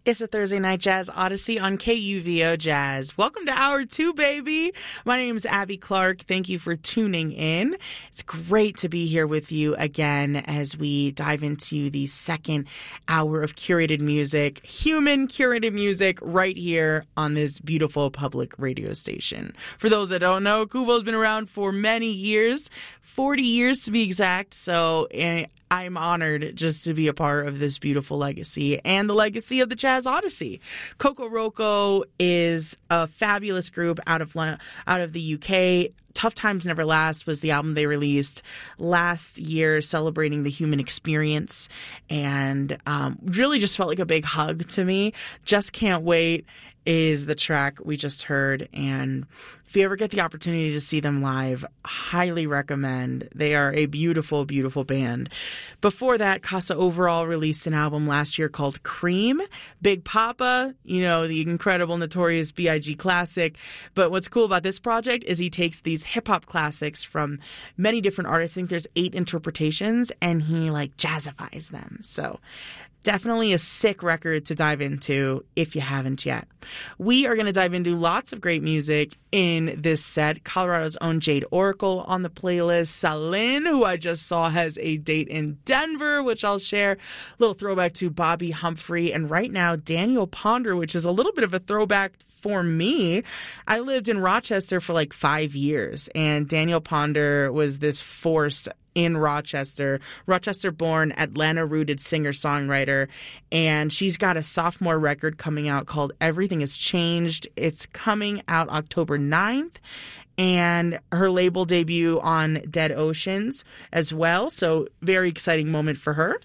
It's a Thursday Night Jazz Odyssey on KUVO Jazz. Welcome to Hour 2, baby. My name is Abby Clark. Thank you for tuning in. It's great to be here with you again as we dive into the second hour of curated music, human curated music, right here on this beautiful public radio station. For those that don't know, KUVO's been around for many years, 40 years to be exact, so I'm honored just to be a part of this beautiful legacy and the legacy of the Jazz Odyssey. Coco Roco is a fabulous group out of the UK. Tough Times Never Last was the album they released last year, celebrating the human experience, and really just felt like a big hug to me. Just Can't Wait is the track we just heard, and if you ever get the opportunity to see them live, highly recommend. They are a beautiful, beautiful band. Before that, Casa Overall released an album last year called Cream. Big Papa, the incredible Notorious B.I.G. classic. But what's cool about this project is he takes these hip-hop classics from many different artists. I think there's 8 interpretations, and he jazzifies them. So definitely a sick record to dive into if you haven't yet. We are going to dive into lots of great music in this set. Colorado's own Jade Oracle on the playlist. Salin, who I just saw has a date in Denver, which I'll share. A little throwback to Bobby Humphrey. And right now, Daniel Ponder, which is a little bit of a throwback for me. I lived in Rochester for 5 years, and Daniel Ponder was this force in Rochester born, Atlanta-rooted singer-songwriter, and she's got a sophomore record coming out called Everything Has Changed. It's coming out October 9th, and her label debut on Dead Oceans as well, so very exciting moment for her.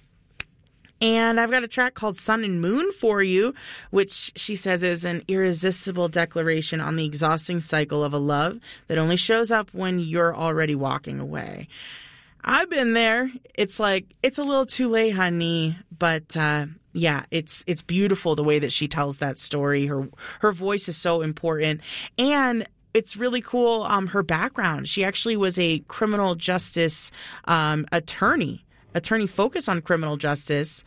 And I've got a track called Sun and Moon for you, which she says is an irresistible declaration on the exhausting cycle of a love that only shows up when you're already walking away. I've been there. It's it's a little too late, honey. But yeah, it's beautiful the way that she tells that story. Her voice is so important. And it's really cool, her background. She actually was a criminal justice attorney focused on criminal justice.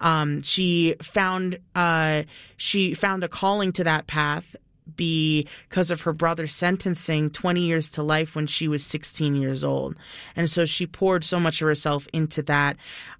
She found a calling to that path because of her brother's sentencing 20 years to life when she was 16 years old. And so she poured so much of herself into that.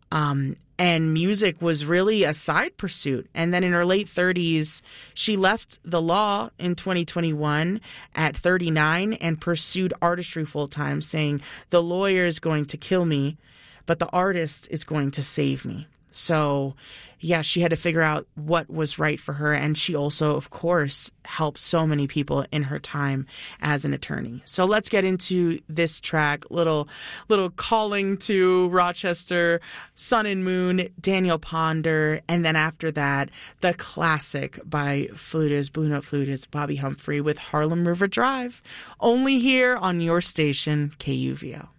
And music was really a side pursuit. And then in her late 30s, she left the law in 2021 at 39 and pursued artistry full time, saying, "The lawyer is going to kill me, but the artist is going to save me." So, yeah, she had to figure out what was right for her. And she also, of course, helped so many people in her time as an attorney. So let's get into this track, little calling to Rochester, Sun and Moon, Daniel Ponder. And then after that, the classic by Blue Note flutist Bobby Humphrey with Harlem River Drive. Only here on your station, KUVO.